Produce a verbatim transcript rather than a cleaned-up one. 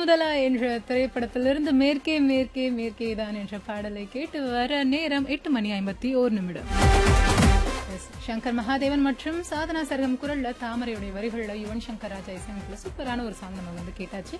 முதலா என்ற திரைப்படத்திலிருந்து மேற்கே மேற்கே மேற்கே தான் என்ற பாடலை கேட்டு வர நேரம் எட்டு மணி ஐம்பத்தி ஓர் நிமிடம். சங்கர் மகாதேவன் மற்றும் சாதனா சர்கம் குரல்ல தாமரையுடைய வரிகள்ல யுவன் சங்கர் ராஜா இசையமைப்புல சூப்பரான ஒரு சாங் நம்ம வந்து கேட்டாச்சு.